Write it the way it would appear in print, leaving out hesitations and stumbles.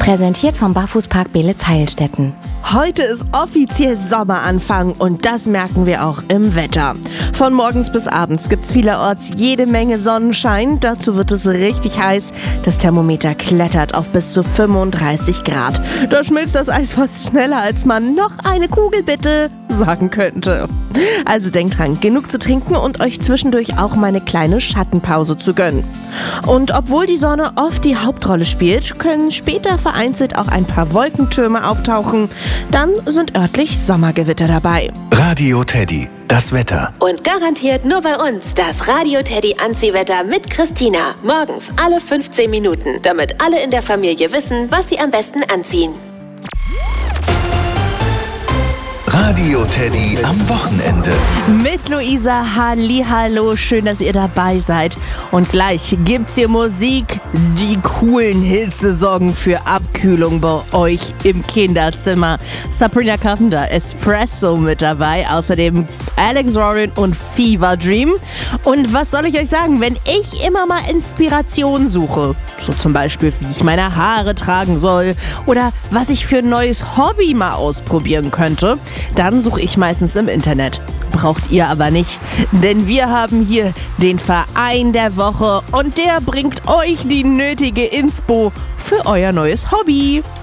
Präsentiert vom Barfußpark Beelitz-Heilstätten. Heute ist offiziell Sommeranfang und das merken wir auch im Wetter. Von morgens bis abends gibt's vielerorts jede Menge Sonnenschein. Dazu wird es richtig heiß. Das Thermometer klettert auf bis zu 35 Grad. Da schmilzt das Eis fast schneller, als man noch eine Kugel bitte sagen könnte. Also denkt dran, genug zu trinken und euch zwischendurch auch mal eine kleine Schattenpause zu gönnen. Und obwohl die Sonne oft die Hauptrolle spielt, können später vereinzelt auch ein paar Wolkentürme auftauchen. Dann sind örtlich Sommergewitter dabei. Radio Teddy, das Wetter. Und garantiert nur bei uns das Radio Teddy Anziehwetter mit Christina. Morgens alle 15 Minuten, damit alle in der Familie wissen, was sie am besten anziehen. Radio Teddy am Wochenende. Mit Luisa, hallihallo, schön, dass ihr dabei seid. Und gleich gibt's hier Musik, die coolen Hits sorgen für Abkühlung bei euch im Kinderzimmer. Sabrina Carpenter, Espresso mit dabei, außerdem Alex Rorin und Fever Dream. Und was soll ich euch sagen, wenn ich immer mal Inspiration suche, so zum Beispiel, wie ich meine Haare tragen soll oder was ich für ein neues Hobby mal ausprobieren könnte, dann suche ich meistens im Internet. Braucht ihr aber nicht, denn wir haben hier den Verein der Woche und der bringt euch die nötige Inspo für euer neues Hobby.